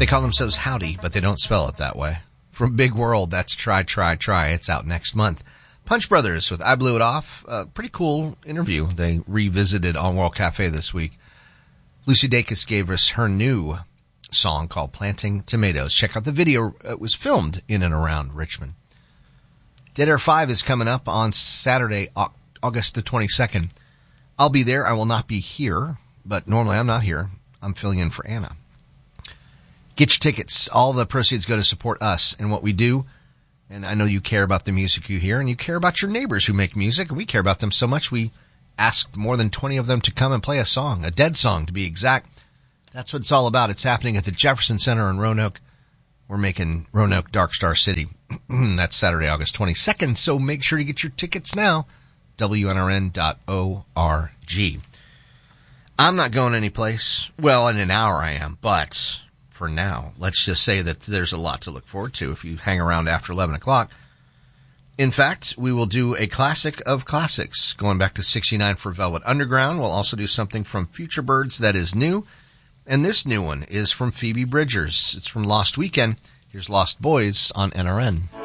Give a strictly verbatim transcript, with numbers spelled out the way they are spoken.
They call themselves Howdy, but they don't spell it that way. From Big World, that's Try, Try, Try. It's out next month. Punch Brothers with I Blew It Off. A pretty cool interview they revisited on World Cafe this week. Lucy Dacus gave us her new song called Planting Tomatoes. Check out the video. It was filmed in and around Richmond. Dead Air five is coming up on Saturday, August the twenty-second. I'll be there. I will not be here, but normally I'm not here. I'm filling in for Anna. Get your tickets. All the proceeds go to support us and what we do. And I know you care about the music you hear, and you care about your neighbors who make music, and we care about them so much we asked more than twenty of them to come and play a song, a Dead song to be exact. That's what it's all about. It's happening at the Jefferson Center in Roanoke. We're making Roanoke Dark Star City. That's Saturday, August twenty-second, so make sure to get your tickets now. W N R N dot org. I'm not going anyplace. Well, in an hour I am, but for now, let's just say that there's a lot to look forward to if you hang around after eleven o'clock. In fact, we will do a classic of classics, going back to sixty-nine for Velvet Underground. We'll also do something from Future Birds that is new. And this new one is from Phoebe Bridgers. It's from Lost Weekend. Here's Lost Boys on N R N.